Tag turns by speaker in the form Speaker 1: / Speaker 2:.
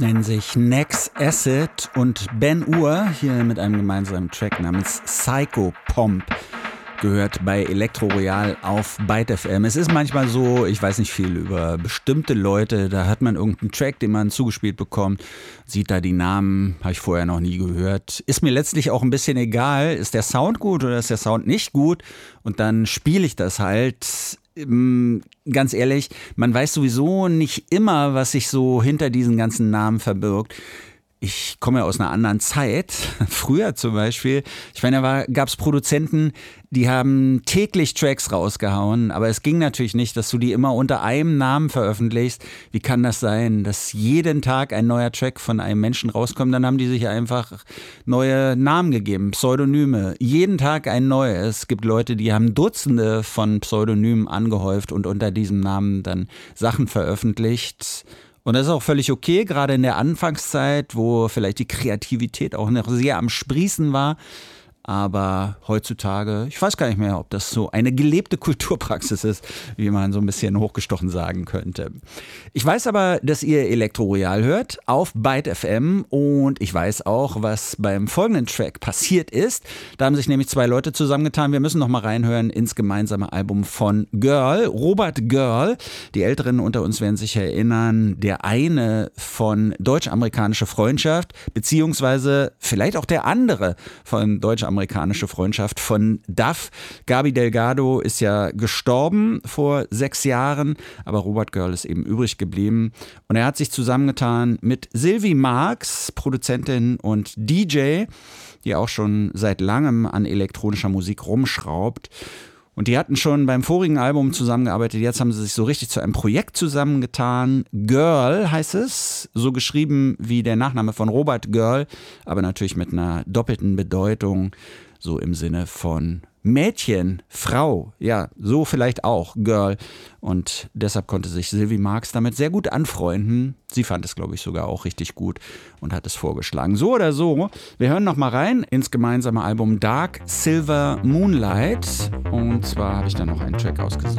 Speaker 1: nennen sich Next Acid und Ben Ur, hier mit einem gemeinsamen Track namens Psycho Pomp. Gehört bei Elektro Royal auf Byte FM. Es ist manchmal so, ich weiß nicht viel über bestimmte Leute, da hat man irgendeinen Track, den man zugespielt bekommt, sieht da die Namen, habe ich vorher noch nie gehört. Ist mir letztlich auch ein bisschen egal, ist der Sound gut oder ist der Sound nicht gut, und dann spiele ich das halt. Ganz ehrlich, man weiß sowieso nicht immer, was sich so hinter diesen ganzen Namen verbirgt. Ich komme ja aus einer anderen Zeit. Früher zum Beispiel, ich meine, da gab es Produzenten, die haben täglich Tracks rausgehauen, aber es ging natürlich nicht, dass du die immer unter einem Namen veröffentlichst. Wie kann das sein, dass jeden Tag ein neuer Track von einem Menschen rauskommt? Dann haben die sich einfach neue Namen gegeben, Pseudonyme. Jeden Tag ein neues. Es gibt Leute, die haben Dutzende von Pseudonymen angehäuft und unter diesem Namen dann Sachen veröffentlicht. Und das ist auch völlig okay, gerade in der Anfangszeit, wo vielleicht die Kreativität auch noch sehr am Sprießen war. Aber heutzutage, ich weiß gar nicht mehr, ob das so eine gelebte Kulturpraxis ist, wie man so ein bisschen hochgestochen sagen könnte. Ich weiß aber, dass ihr Elektro Royal hört auf Byte FM, und ich weiß auch, was beim folgenden Track passiert ist. Da haben sich nämlich zwei Leute zusammengetan. Wir müssen noch mal reinhören ins gemeinsame Album von Girl, Robert Girl. Die Älteren unter uns werden sich erinnern, der eine von Deutsch-Amerikanische Freundschaft, beziehungsweise vielleicht auch der andere von Deutsch-Amerikanische Freundschaft von Duff. Gabi Delgado ist ja gestorben vor 6 Jahren, aber Robert Girl ist eben übrig geblieben. Und er hat sich zusammengetan mit Sylvie Marx, Produzentin und DJ, die auch schon seit langem an elektronischer Musik rumschraubt. Und die hatten schon beim vorigen Album zusammengearbeitet, jetzt haben sie sich so richtig zu einem Projekt zusammengetan. Girl heißt es, so geschrieben wie der Nachname von Robert Girl, aber natürlich mit einer doppelten Bedeutung, so im Sinne von Mädchen, Frau, ja, so vielleicht auch, Girl. Und deshalb konnte sich Sylvie Marx damit sehr gut anfreunden. Sie fand es, glaube ich, sogar auch richtig gut und hat es vorgeschlagen. So oder so, wir hören noch mal rein ins gemeinsame Album Dark Silver Moonlight. Und zwar habe ich da noch einen Track ausgesucht.